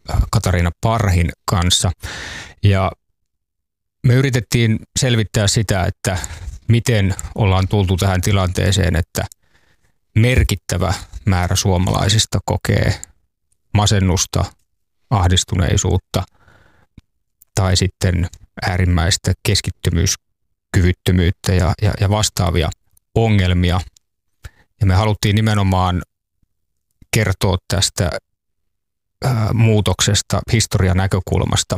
Katariina Parhin kanssa. Ja me yritettiin selvittää sitä, että miten ollaan tultu tähän tilanteeseen, että merkittävä määrä suomalaisista kokee masennusta, ahdistuneisuutta tai sitten äärimmäistä keskittymiskyvyttömyyttä ja vastaavia ongelmia. Ja me haluttiin nimenomaan kertoa tästä muutoksesta historian näkökulmasta.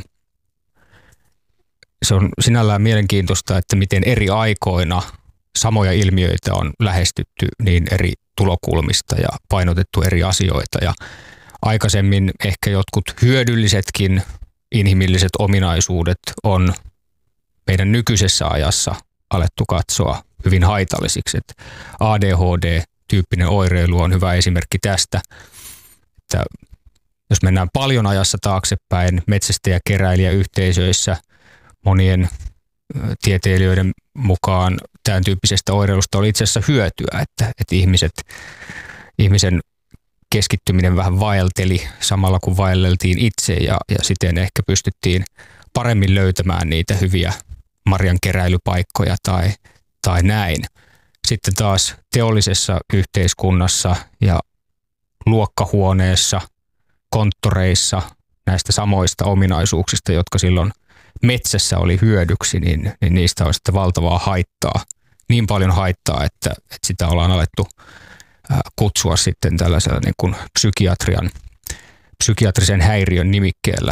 Se on sinällään mielenkiintoista, että miten eri aikoina samoja ilmiöitä on lähestytty niin eri tulokulmista ja painotettu eri asioita. Ja aikaisemmin ehkä jotkut hyödyllisetkin inhimilliset ominaisuudet on meidän nykyisessä ajassa alettu katsoa hyvin haitallisiksi. Että ADHD-tyyppinen oireilu on hyvä esimerkki tästä, että jos mennään paljon ajassa taaksepäin metsästäjä-keräilijäyhteisöissä, monien tieteilijöiden mukaan tämän tyyppisestä oireilusta oli itse asiassa hyötyä, että ihmisen keskittyminen vähän vaelteli samalla kun vaelleltiin itse ja siten ehkä pystyttiin paremmin löytämään niitä hyviä marjankeräilypaikkoja tai näin. Sitten taas teollisessa yhteiskunnassa ja luokkahuoneessa, konttoreissa näistä samoista ominaisuuksista, jotka silloin metsässä oli hyödyksi, niin niistä on sitten valtavaa haittaa. Niin paljon haittaa, että sitä ollaan alettu kutsua sitten tällaisella niin kuin psykiatrisen häiriön nimikkeellä.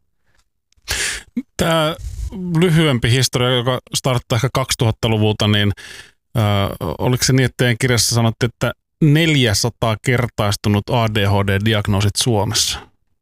Tämä lyhyempi historia, joka starttaa ehkä 2000-luvulta, niin oliko se niin, että teidän kirjassa sanottiin, että 400-kertaistunut ADHD-diagnoosit Suomessa?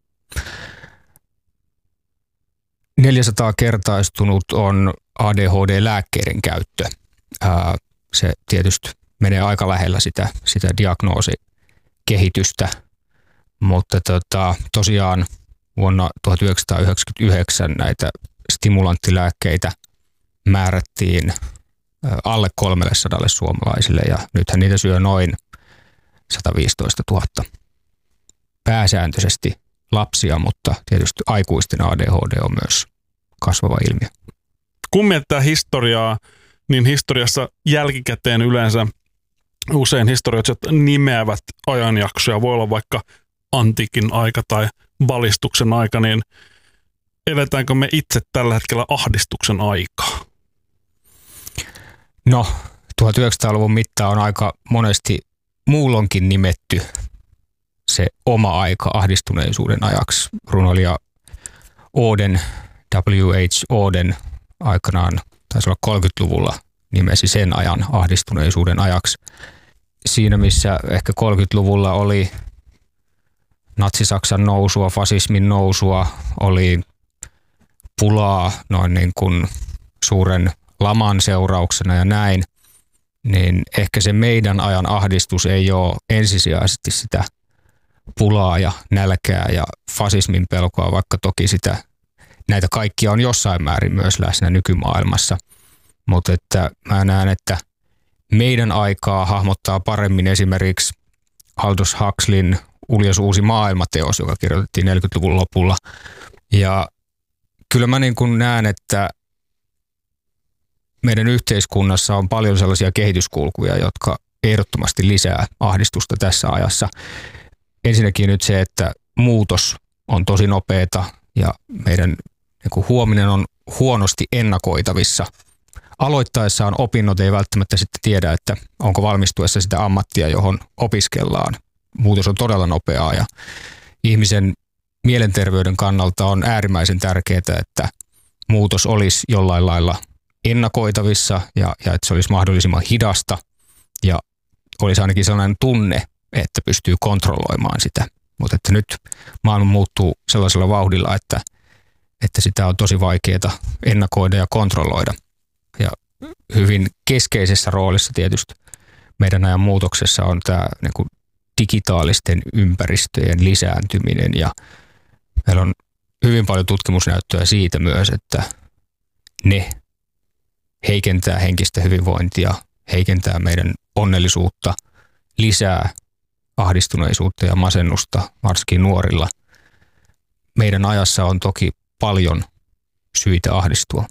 400-kertaistunut on ADHD-lääkkeiden käyttö. Se tietysti menee aika lähellä sitä diagnoosikehitystä, mutta tosiaan vuonna 1999 näitä stimulanttilääkkeitä määrättiin alle 300 suomalaisille ja nythän niitä syö noin 115 000. Pääsääntöisesti lapsia, mutta tietysti aikuisten ADHD on myös kasvava ilmiö. Kun mietitään historiaa, niin historiassa jälkikäteen yleensä usein historioitsijat nimeävät ajanjaksoja. Voi olla vaikka antiikin aika tai valistuksen aika, niin eletäänkö me itse tällä hetkellä ahdistuksen aikaa? No, 1900-luvun mittaan on aika monesti muulloinkin nimetty se oma aika ahdistuneisuuden ajaksi. Runoilija Auden, W.H. Auden aikanaan, taisi olla 30-luvulla, nimesi sen ajan ahdistuneisuuden ajaksi. Siinä missä ehkä 30-luvulla oli Natsi-Saksan nousua, fasismin nousua, oli pulaa noin niin kuin suuren laman seurauksena ja näin, niin ehkä se meidän ajan ahdistus ei ole ensisijaisesti sitä pulaa ja nälkää ja fasismin pelkoa, vaikka toki näitä kaikkia on jossain määrin myös läsnä nykymaailmassa. Mutta että mä näen, että meidän aikaa hahmottaa paremmin esimerkiksi Aldous Huxleyn Uljas uusi maailmateos, joka kirjoitettiin 40-luvun lopulla. Ja kyllä mä niin kuin näen, että meidän yhteiskunnassa on paljon sellaisia kehityskulkuja, jotka ehdottomasti lisää ahdistusta tässä ajassa. Ensinnäkin nyt se, että muutos on tosi nopeata ja meidän niin kuin huominen on huonosti ennakoitavissa. Aloittaessaan opinnot ei välttämättä sitten tiedä, että onko valmistuessa sitä ammattia, johon opiskellaan. Muutos on todella nopeaa ja ihmisen mielenterveyden kannalta on äärimmäisen tärkeää, että muutos olisi jollain lailla ennakoitavissa ja että se olisi mahdollisimman hidasta ja olisi ainakin sellainen tunne, että pystyy kontrolloimaan sitä. Mutta että nyt maailma muuttuu sellaisella vauhdilla, että sitä on tosi vaikeaa ennakoida ja kontrolloida. Ja hyvin keskeisessä roolissa tietysti meidän ajan muutoksessa on tämä niin kuin digitaalisten ympäristöjen lisääntyminen ja meillä on hyvin paljon tutkimusnäyttöä siitä myös, että ne heikentää henkistä hyvinvointia, heikentää meidän onnellisuutta, lisää ahdistuneisuutta ja masennusta, varsinkin nuorilla. meidän ajassa on toki paljon syitä ahdistua.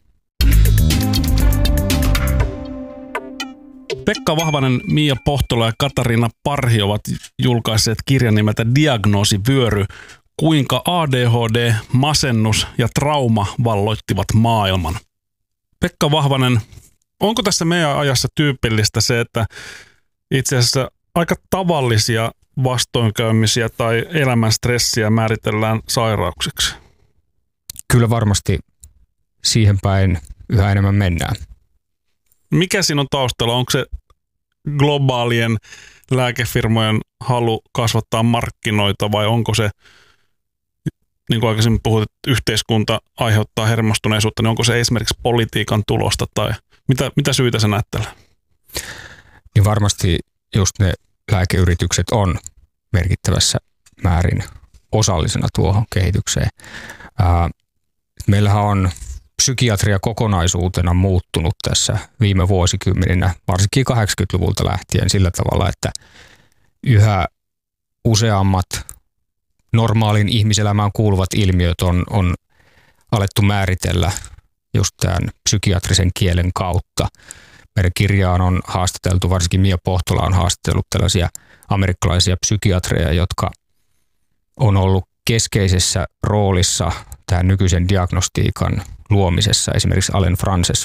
Pekka Vahvanen, Mia Pohtola ja Katariina Parhi ovat julkaisseet kirjan nimeltä Diagnoosivyöry, kuinka ADHD, masennus ja trauma valloittivat maailman. Pekka Vahvanen, onko tässä meidän ajassa tyypillistä se, että itse asiassa aika tavallisia vastoinkäymisiä tai elämän stressiä määritellään sairauksiksi? Kyllä varmasti siihen päin yhä enemmän mennään. Mikä siinä on taustalla? Onko se globaalien lääkefirmojen halu kasvattaa markkinoita vai onko se, niin kuin aikaisemmin puhut, että yhteiskunta aiheuttaa hermostuneisuutta, niin onko se esimerkiksi politiikan tulosta tai mitä syitä sä näet tällä? Niin varmasti just ne lääkeyritykset on merkittävässä määrin osallisena tuohon kehitykseen. Meillähän on psykiatria kokonaisuutena muuttunut tässä viime vuosikymmeninä, varsinkin 80-luvulta lähtien sillä tavalla, että yhä useammat normaalin ihmiselämään kuuluvat ilmiöt on alettu määritellä just tämän psykiatrisen kielen kautta. Meidän kirjaan on haastateltu, varsinkin Mia Pohtola on haastatellut tällaisia amerikkalaisia psykiatreja, jotka on ollut keskeisessä roolissa tämän nykyisen diagnostiikan luomisessa, esimerkiksi Allen Frances.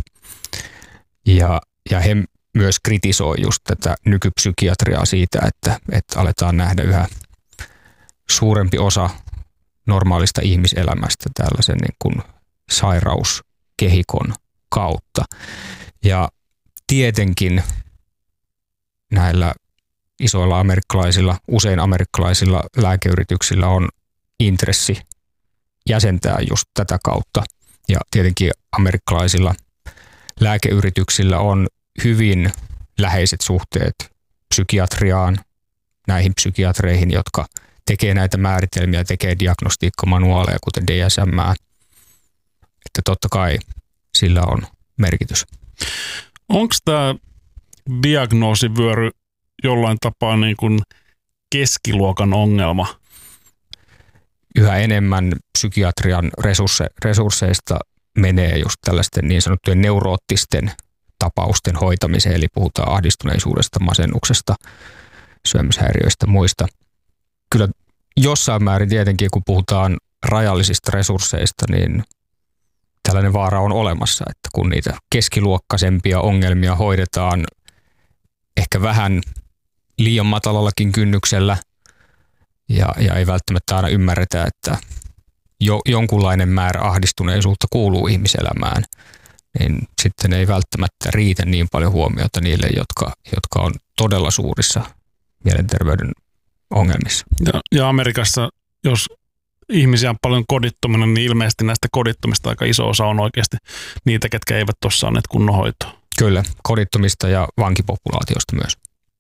Ja he myös kritisoi just tätä nykypsykiatriaa siitä, että aletaan nähdä yhä suurempi osa normaalista ihmiselämästä tällaisen niin kuin sairauskehikon kautta. Ja tietenkin näillä isoilla amerikkalaisilla, usein amerikkalaisilla lääkeyrityksillä on intressi jäsentää just tätä kautta. Ja tietenkin amerikkalaisilla lääkeyrityksillä on hyvin läheiset suhteet psykiatriaan, näihin psykiatreihin, jotka tekee näitä määritelmiä, tekee diagnostiikkamanuaaleja, kuten DSM. Että totta kai sillä on merkitys. Onko tämä diagnoosivyöry jollain tapaa niin kuin keskiluokan ongelma? Yhä enemmän psykiatrian resursseista menee just tällaisten niin sanottujen neuroottisten tapausten hoitamiseen, eli puhutaan ahdistuneisuudesta, masennuksesta, syömishäiriöistä, muista. Kyllä jossain määrin tietenkin, kun puhutaan rajallisista resursseista, niin tällainen vaara on olemassa, että kun niitä keskiluokkaisempia ongelmia hoidetaan ehkä vähän liian matalallakin kynnyksellä ja ei välttämättä aina ymmärretä, että jonkunlainen määrä ahdistuneisuutta kuuluu ihmiselämään, niin sitten ei välttämättä riitä niin paljon huomiota niille, jotka on todella suurissa mielenterveyden ongelmissa. Ja Amerikassa, jos ihmisiä on paljon kodittomina, niin ilmeisesti näistä kodittomista aika iso osa on oikeasti niitä, ketkä eivät ole saaneet kunnon hoitoa. Kyllä, kodittomista ja vankipopulaatiosta myös.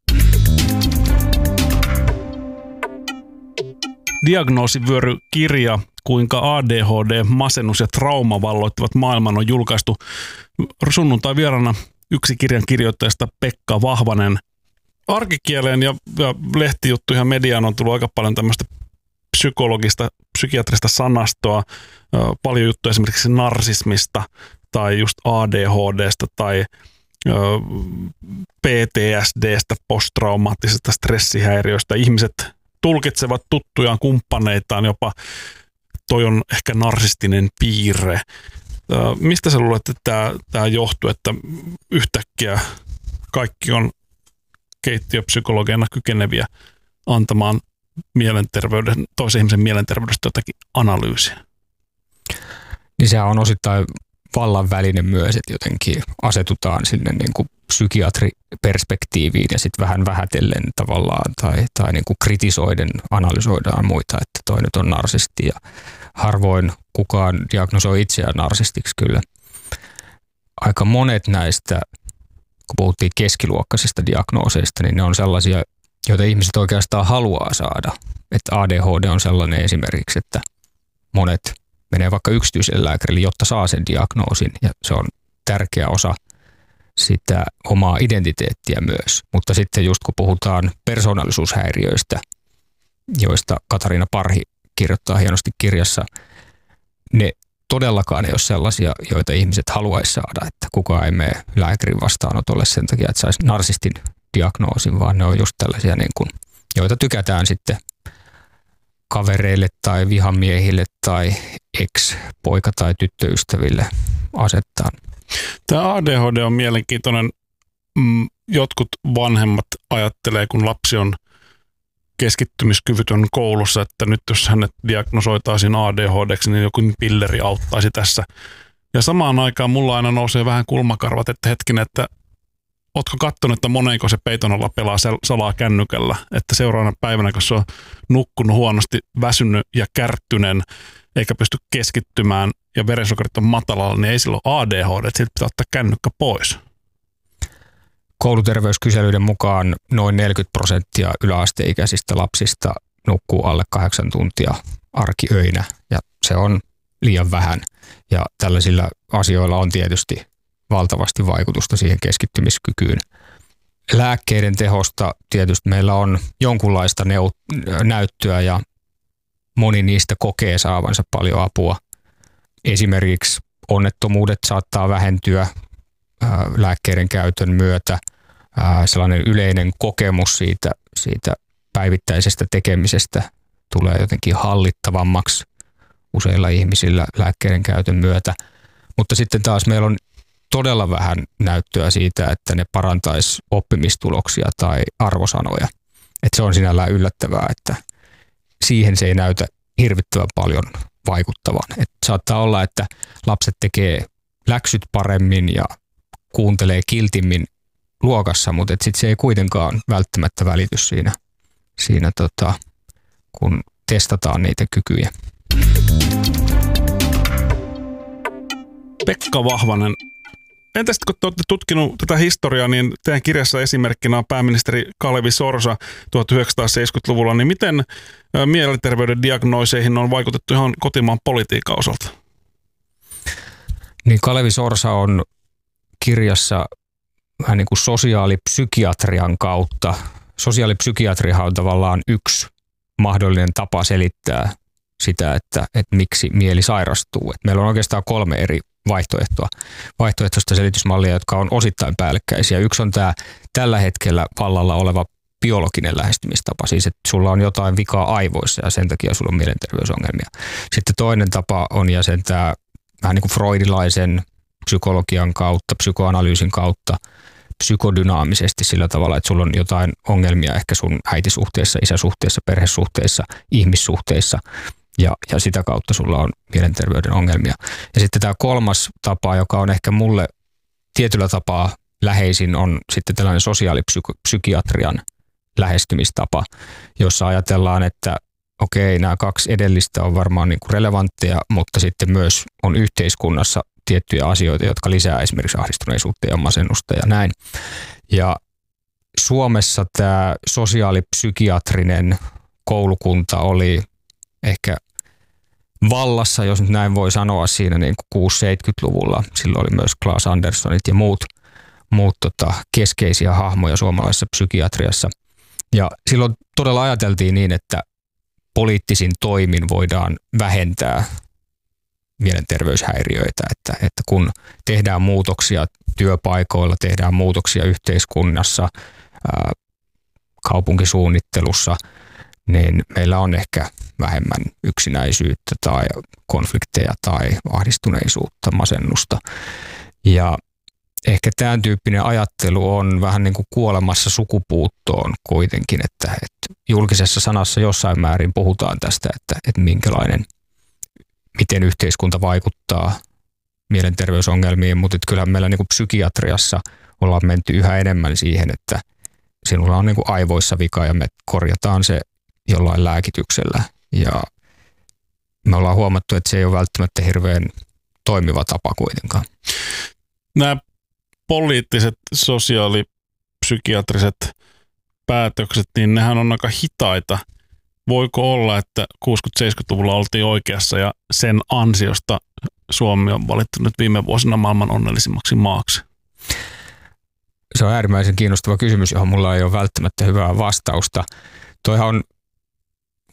Diagnoosivyöry-kirja, kuinka ADHD, masennus ja trauma valloittivat maailman, on julkaistu sunnuntai vieraana yksi kirjan kirjoittajasta Pekka Vahvanen. Arkikieleen ja lehtijuttuihin ja mediaan on tullut aika paljon tämmöistä psykiatrista sanastoa, paljon juttuja esimerkiksi narsismista tai just ADHDsta tai PTSDstä, posttraumaattisesta stressihäiriöistä. Ihmiset tulkitsevat tuttujaan, kumppaneitaan, jopa toi on ehkä narsistinen piirre. Mistä sä luulet, että tämä johtuu, että yhtäkkiä kaikki on keittiöpsykologeina kykeneviä antamaan toisen ihmisen mielenterveydestä jotakin analyysiä? Niin sehän on osittain vallan väline myös, että jotenkin asetutaan sinne niin kuin psykiatriperspektiiviin ja sitten vähän vähätellen tavallaan tai niin kuin kritisoiden analysoidaan muita, että toi nyt on narsisti ja harvoin kukaan diagnosoi itseään narsistiksi kyllä. Aika monet näistä, kun puhuttiin keskiluokkaisista diagnooseista, niin ne on sellaisia, joita ihmiset oikeastaan haluaa saada. Että ADHD on sellainen esimerkiksi, että monet menee vaikka yksityiselle lääkärille, jotta saa sen diagnoosin, ja se on tärkeä osa sitä omaa identiteettiä myös. Mutta sitten just kun puhutaan persoonallisuushäiriöistä, joista Katariina Parhi kirjoittaa hienosti kirjassa, ne todellakaan ei ole sellaisia, joita ihmiset haluaisi saada, että kukaan ei mene lääkärin vastaanotolle sen takia, että saisi narsistin diagnoosin, vaan ne on just tällaisia, niin kuin, joita tykätään sitten kavereille tai vihamiehille tai ex-poika- tai tyttöystäville asettaa. Tämä ADHD on mielenkiintoinen. Jotkut vanhemmat ajattelee, kun lapsi on keskittymiskyvytön koulussa, että nyt jos hänet diagnosoitaisiin ADHDksi, niin joku pilleri auttaisi tässä. Ja samaan aikaan mulla aina nousee vähän kulmakarvat, että hetkinen, että ootko katsonut, että monenko se peiton alla pelaa salaa kännykällä, että seuraavana päivänä, kun se on nukkunut huonosti, väsynyt ja kärttynen, eikä pysty keskittymään ja verensokerit on matalalla, niin ei sillä ole ADHD, että siltä pitää ottaa kännykkä pois. Kouluterveyskyselyiden mukaan noin 40% yläasteikäisistä lapsista nukkuu alle 8 tuntia arkiöinä, ja se on liian vähän. Ja tällaisilla asioilla on tietysti valtavasti vaikutusta siihen keskittymiskykyyn. Lääkkeiden tehosta tietysti meillä on jonkunlaista näyttöä, ja moni niistä kokee saavansa paljon apua. Esimerkiksi onnettomuudet saattaa vähentyä lääkkeiden käytön myötä. Sellainen yleinen kokemus siitä päivittäisestä tekemisestä tulee jotenkin hallittavammaksi useilla ihmisillä lääkkeiden käytön myötä. Mutta sitten taas meillä on todella vähän näyttöä siitä, että ne parantaisi oppimistuloksia tai arvosanoja. Että se on sinällään yllättävää, että siihen se ei näytä hirvittävän paljon vaikuttavan. Et saattaa olla, että lapset tekee läksyt paremmin ja kuuntelee kiltimmin luokassa, mutta sitten se ei kuitenkaan välttämättä välity siinä kun testataan niitä kykyjä. Pekka Vahvanen, entäs kun te olette tutkinut tätä historiaa, niin teidän kirjassa esimerkkinä on pääministeri Kalevi Sorsa 1970-luvulla, niin miten mielenterveyden diagnooseihin on vaikutettu ihan kotimaan politiikan osalta? Niin Kalevi Sorsa on kirjassa vähän niin kuin sosiaalipsykiatrian kautta. Sosiaalipsykiatriahan on tavallaan yksi mahdollinen tapa selittää sitä, että miksi mieli sairastuu. Et meillä on oikeastaan 3 eri vaihtoehtoista selitysmallia, jotka on osittain päällekkäisiä. Yksi on tämä tällä hetkellä vallalla oleva biologinen lähestymistapa, siis että sulla on jotain vikaa aivoissa ja sen takia sulla on mielenterveysongelmia. Sitten toinen tapa on jäsentää vähän niin kuin freudilaisen psykologian kautta, psykoanalyysin kautta, psykodynaamisesti sillä tavalla, että sulla on jotain ongelmia ehkä sun äitisuhteessa, isäsuhteessa, perhesuhteissa, ihmissuhteissa ja sitä kautta sulla on mielenterveyden ongelmia. Ja sitten tämä 3. tapa, joka on ehkä mulle tietyllä tapaa läheisin, on sitten tällainen sosiaalipsykiatrian lähestymistapa, jossa ajatellaan, että okei, nämä 2 edellistä on varmaan niin kuin relevantteja, mutta sitten myös on yhteiskunnassa tiettyjä asioita, jotka lisää esimerkiksi ahdistuneisuutta ja masennusta ja näin. Ja Suomessa tämä sosiaalipsykiatrinen koulukunta oli ehkä vallassa, jos nyt näin voi sanoa, siinä niin kuin 60-70-luvulla. Silloin oli myös Claes Anderssonit ja muut keskeisiä hahmoja suomalaisessa psykiatriassa. Ja silloin todella ajateltiin niin, että poliittisin toimin voidaan vähentää mielenterveyshäiriöitä, että kun tehdään muutoksia työpaikoilla, tehdään muutoksia yhteiskunnassa, kaupunkisuunnittelussa, niin meillä on ehkä vähemmän yksinäisyyttä tai konflikteja tai ahdistuneisuutta, masennusta. Ja ehkä tämän tyyppinen ajattelu on vähän niin kuin kuolemassa sukupuuttoon kuitenkin, että julkisessa sanassa jossain määrin puhutaan tästä, että miten yhteiskunta vaikuttaa mielenterveysongelmiin, mutta kyllähän meillä niin kuin psykiatriassa ollaan menty yhä enemmän siihen, että sinulla on niin kuin aivoissa vika ja me korjataan se jollain lääkityksellä. Ja me ollaan huomattu, että se ei ole välttämättä hirveän toimiva tapa kuitenkaan. Nämä poliittiset, sosiaalipsykiatriset päätökset, niin nehän on aika hitaita. Voiko olla, että 60-70-luvulla oltiin oikeassa ja sen ansiosta Suomi on valittu nyt viime vuosina maailman onnellisimmaksi maaksi? Se on äärimmäisen kiinnostava kysymys, johon mulla ei ole välttämättä hyvää vastausta. Toihan on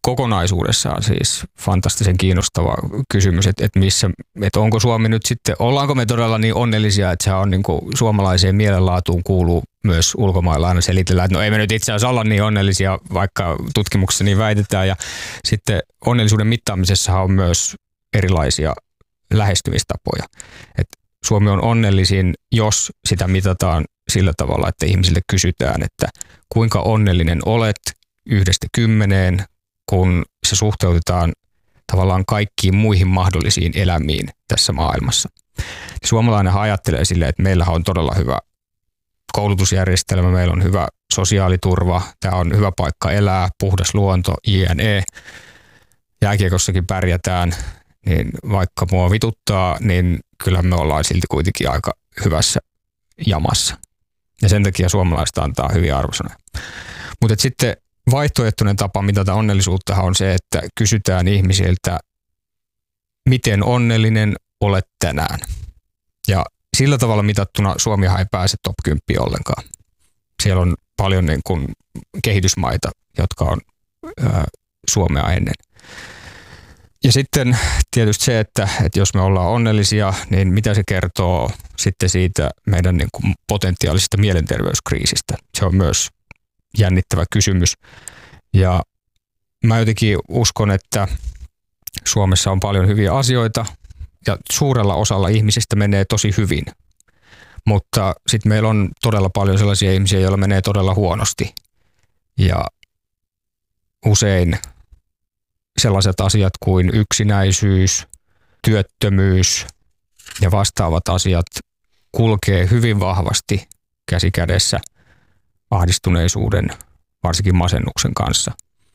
kokonaisuudessaan siis fantastisen kiinnostava kysymys, että onko Suomi nyt sitten, ollaanko me todella niin onnellisia, että se on niin kuin suomalaiseen mielenlaatuun kuuluu myös ulkomailla aina selitellään, että no ei me nyt itse asiassa olla niin onnellisia, vaikka tutkimuksessa niin väitetään. Ja sitten onnellisuuden mittaamisessa on myös erilaisia lähestymistapoja. Et Suomi on onnellisin, jos sitä mitataan sillä tavalla, että ihmisille kysytään, että kuinka onnellinen olet 1–10, kun se suhteutetaan tavallaan kaikkiin muihin mahdollisiin elämiin tässä maailmassa. Suomalainen ajattelee silleen, että meillä on todella hyvä koulutusjärjestelmä, meillä on hyvä sosiaaliturva, tämä on hyvä paikka elää, puhdas luonto, jne. Jääkiekossakin pärjätään, niin vaikka mua vituttaa, niin kyllä me ollaan silti kuitenkin aika hyvässä jamassa. Ja sen takia suomalaista antaa hyviä arvosanoja. Mutta sitten vaihtoehtoinen tapa mitata onnellisuutta on se, että kysytään ihmisiltä, miten onnellinen olet tänään. Ja sillä tavalla mitattuna Suomihan ei pääse top 10 ollenkaan. Siellä on paljon niin kuin kehitysmaita, jotka on Suomea ennen. Ja sitten tietysti se, että jos me ollaan onnellisia, niin mitä se kertoo sitten siitä meidän niin kuin potentiaalisesta mielenterveyskriisistä. Se on myös jännittävä kysymys. Ja mä jotenkin uskon, että Suomessa on paljon hyviä asioita ja suurella osalla ihmisistä menee tosi hyvin. Mutta sitten meillä on todella paljon sellaisia ihmisiä, joilla menee todella huonosti. Ja usein sellaiset asiat kuin yksinäisyys, työttömyys ja vastaavat asiat kulkee hyvin vahvasti käsi kädessä ahdistuneisuuden, varsinkin masennuksen kanssa.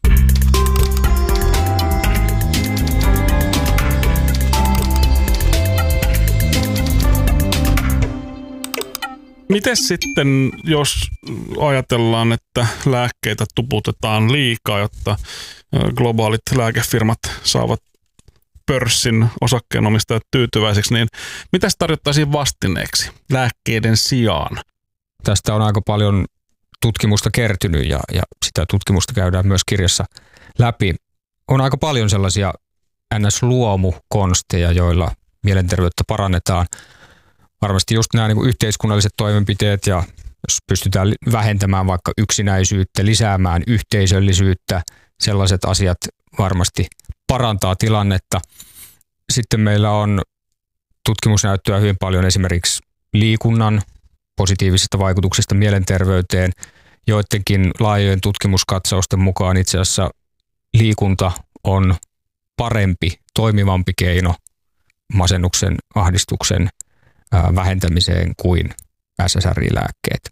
Mites sitten, jos ajatellaan, että lääkkeitä tuputetaan liikaa, jotta globaalit lääkefirmat saavat pörssin osakkeenomistajat tyytyväiseksi, niin mitä tarjottaisiin vastineeksi lääkkeiden sijaan? Tästä on aika paljon tutkimusta kertynyt ja sitä tutkimusta käydään myös kirjassa läpi. On aika paljon sellaisia NS-luomukonsteja, joilla mielenterveyttä parannetaan. Varmasti just nämä niin kuin yhteiskunnalliset toimenpiteet ja jos pystytään vähentämään vaikka yksinäisyyttä, lisäämään yhteisöllisyyttä, sellaiset asiat varmasti parantaa tilannetta. Sitten meillä on tutkimusnäyttöä hyvin paljon esimerkiksi liikunnan positiivisista vaikutuksista mielenterveyteen. Joidenkin laajojen tutkimuskatsausten mukaan itse asiassa liikunta on parempi, toimivampi keino masennuksen, ahdistuksen vähentämiseen kuin SSRI-lääkkeet.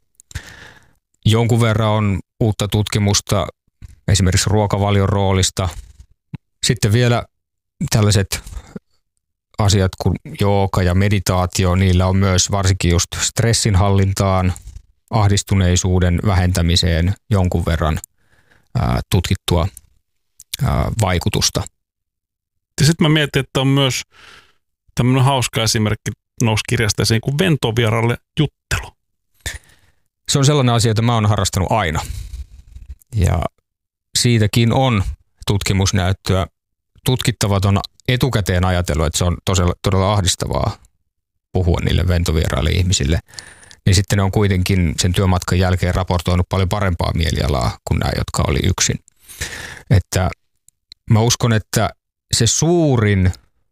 Jonkun verran on uutta tutkimusta esimerkiksi ruokavalion roolista. Sitten vielä tällaiset asiat kuin jooga ja meditaatio, niillä on myös varsinkin just stressinhallintaan, ahdistuneisuuden vähentämiseen jonkun verran tutkittua vaikutusta. Ja sitten mä mietin, että on myös tämmöinen hauska esimerkki nousi kirjasta esiin kuin ventovieraille juttelu. Se on sellainen asia, jota mä oon harrastanut aina. Ja siitäkin on tutkimusnäyttöä. Tutkittavat on etukäteen ajatellut, että se on todella ahdistavaa puhua niille ventovieraille ihmisille. Niin sitten ne on kuitenkin sen työmatkan jälkeen raportoinut paljon parempaa mielialaa kuin nämä, jotka oli yksin. Että mä uskon, että se suurin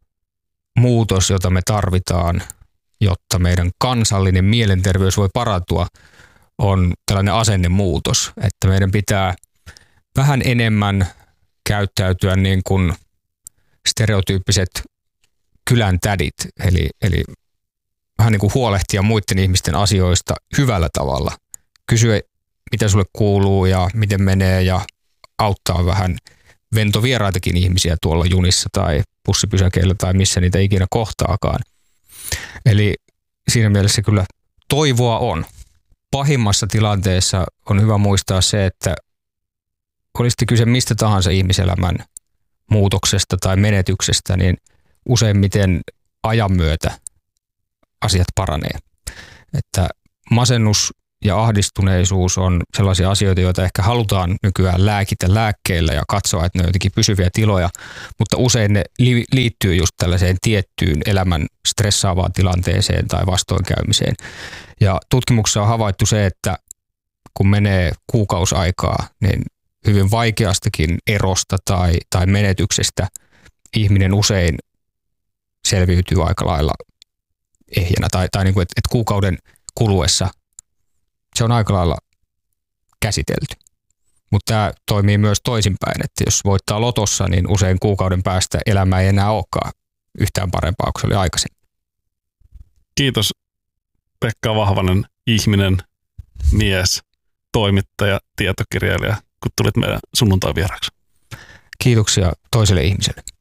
muutos, jota me tarvitaan, jotta meidän kansallinen mielenterveys voi parantua, on tällainen asennemuutos, että meidän pitää vähän enemmän käyttäytyä niin kuin stereotyyppiset kylän tädit, eli vähän niin kuin huolehtia muiden ihmisten asioista hyvällä tavalla. Kysyä, mitä sulle kuuluu ja miten menee ja auttaa vähän ventovieraitakin ihmisiä tuolla junissa tai bussipysäkeillä tai missä niitä ikinä kohtaakaan. Eli siinä mielessä kyllä toivoa on. Pahimmassa tilanteessa on hyvä muistaa se, että olisi kyse mistä tahansa ihmiselämän muutoksesta tai menetyksestä, niin useimmiten ajan myötä asiat paranee. Että masennus ja ahdistuneisuus on sellaisia asioita, joita ehkä halutaan nykyään lääkitä lääkkeillä ja katsoa, että ne on jotenkin pysyviä tiloja, mutta usein ne liittyy just tällaiseen tiettyyn elämän stressaavaan tilanteeseen tai vastoinkäymiseen. Ja tutkimuksessa on havaittu se, että kun menee kuukausaikaa, niin hyvin vaikeastakin erosta tai menetyksestä ihminen usein selviytyy aika lailla ehjänä tai niin kuin, että kuukauden kuluessa se on aika lailla käsitelty. Mutta tämä toimii myös toisinpäin, että jos voittaa lotossa, niin usein kuukauden päästä elämä ei enää olekaan yhtään parempaa kuin se oli aikaisemmin. Kiitos Pekka Vahvanen, ihminen, mies, toimittaja, tietokirjailija, kun tulit meidän sunnuntai vieraaksi. Kiitoksia toiselle ihmiselle.